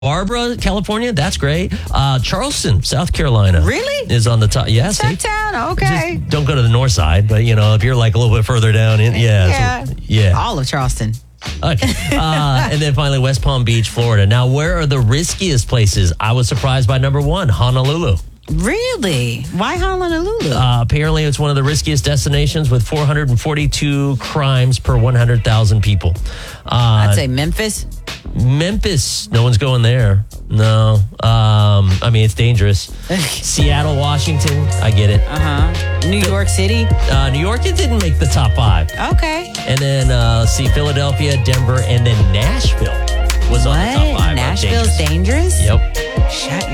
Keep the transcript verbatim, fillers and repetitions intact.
Barbara, California, that's great. Uh, Charleston, South Carolina. Really? Is on the top. Yeah, see? That town, okay. Just don't go to the north side, but, you know, if you're like a little bit further down, in, yeah. Yeah. So, yeah. All of Charleston. Okay. Uh, and then finally, West Palm Beach, Florida. Now, where are the riskiest places? I was surprised by number one, Honolulu. Really? Why Honolulu? Uh, apparently, it's one of the riskiest destinations with four hundred forty-two crimes per one hundred thousand people. Uh, I'd say Memphis. Memphis, no one's going there. No. Um, I mean, it's dangerous. Seattle, Washington, I get it. Uh-huh. New York City. Uh, New York, it didn't make the top five. Okay. And then, uh, let's see, Philadelphia, Denver, and then Nashville was on the top What? five. Nashville's dangerous? Yep. Shut